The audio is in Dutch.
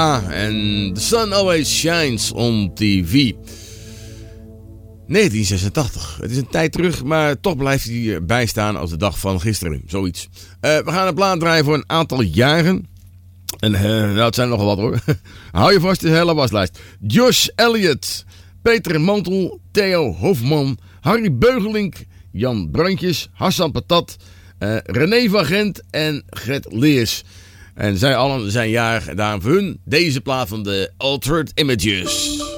En The Sun Always Shines on TV. 1986. Het is een tijd terug, maar toch blijft hij bijstaan als de dag van gisteren. Zoiets. We gaan een plaat draaien voor een aantal jaren. En nou, het zijn nogal wat hoor. Hou je vast, de hele waslijst. Josh Elliott, Peter Mantel, Theo Hofman, Harry Beugelink, Jan Brandjes, Hassan Patat, René van Gent en Gert Leers. En zij allen zijn jarig. En daarom voor hun deze plaat van de Altered Images.